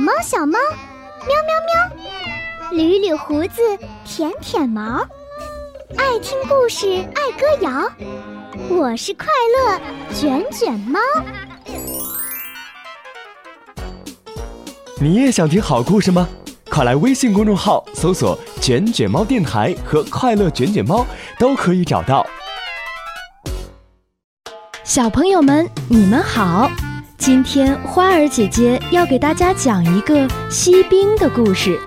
猫小猫，喵喵喵，捋捋胡子，舔舔毛，爱听故事，爱歌谣，我是快乐卷卷猫。 你也想听好故事吗？快来微信公众号搜索卷卷猫电台和快乐卷卷猫，都可以找到。 小朋友们，你们好！今天花儿姐姐要给大家讲一个锡兵的故事。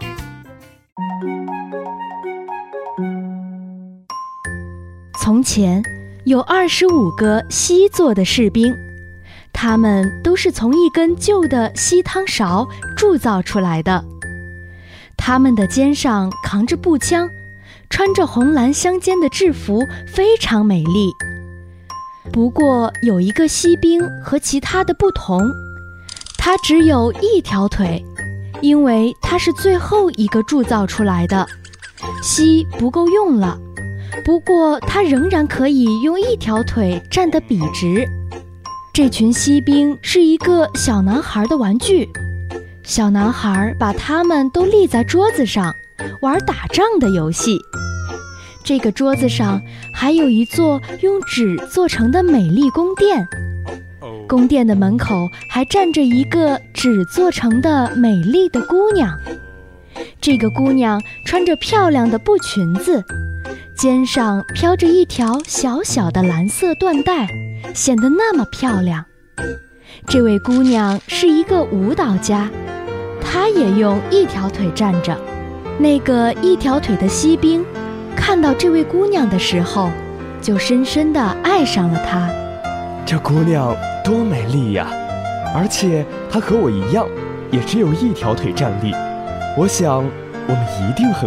从前有25个锡做的士兵，他们都是从一根旧的锡汤勺铸造出来的。他们的肩上扛着步枪，穿着红蓝相间的制服，非常美丽。不过有一个锡兵和其他的不同，他只有一条腿，因为他是最后一个铸造出来的，锡不够用了。不过他仍然可以用一条腿站得笔直。这群锡兵是一个小男孩的玩具，小男孩把他们都立在桌子上，玩打仗的游戏。这个桌子上还有一座用纸做成的美丽宫殿，宫殿的门口还站着一个纸做成的美丽的姑娘。这个姑娘穿着漂亮的布裙子，肩上飘着一条小小的蓝色缎带，显得那么漂亮。这位姑娘是一个舞蹈家，她也用一条腿站着。那个一条腿的锡兵看到这位姑娘的时候，就深深地爱上了她。 这姑娘多美丽呀！而且她和我一样，也只有一条腿站立。我想，我们一定很